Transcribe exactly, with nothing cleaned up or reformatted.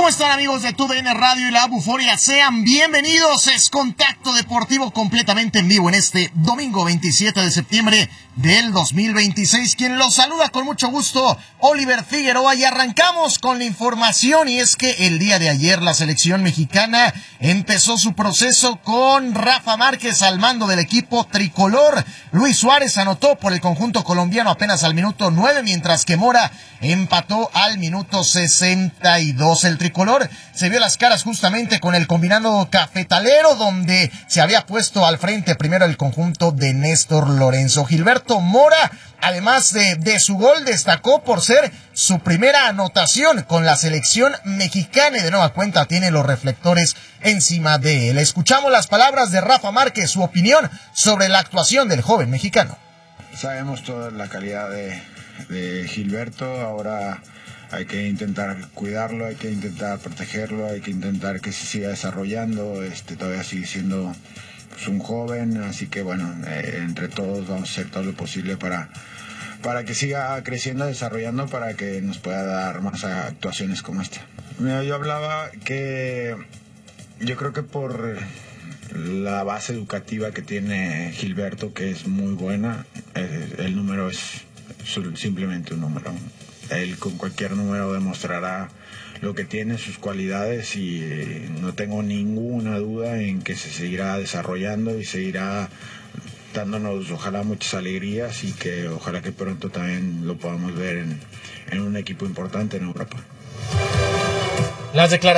¿Cómo están, amigos de TUDN Radio y la Buforia? Sean bienvenidos. Es Contacto Deportivo completamente en vivo en este domingo veintisiete de septiembre del dos mil veintiséis. Quien los saluda con mucho gusto, Oliver Figueroa, y arrancamos con la información. Y es que el día de ayer la selección mexicana empezó su proceso con Rafa Márquez al mando del equipo tricolor. Luis Suárez anotó por el conjunto colombiano apenas al minuto nueve, mientras que Mora empató al minuto sesenta y dos. El tricolor se vio las caras justamente con el combinado cafetalero, donde se había puesto al frente primero el conjunto de Néstor Lorenzo. Gilberto Mora, además de, de su gol, destacó por ser su primera anotación con la selección mexicana y de nueva cuenta tiene los reflectores encima de él. Escuchamos las palabras de Rafa Márquez, su opinión sobre la actuación del joven mexicano. Sabemos toda la calidad de, de Gilberto, ahora hay que intentar cuidarlo, hay que intentar protegerlo, hay que intentar que se siga desarrollando, este todavía sigue siendo pues, un joven, así que bueno, eh, entre todos vamos a hacer todo lo posible para, para que siga creciendo, desarrollando, para que nos pueda dar más actuaciones como esta. Mira, yo hablaba que yo creo que por la base educativa que tiene Gilberto, que es muy buena, eh, el número es simplemente un número. Él con cualquier número demostrará lo que tiene, sus cualidades, y eh, no tengo ninguna duda en que se seguirá desarrollando y seguirá dándonos ojalá muchas alegrías, y que ojalá que pronto también lo podamos ver en, en un equipo importante en Europa. Las declaraciones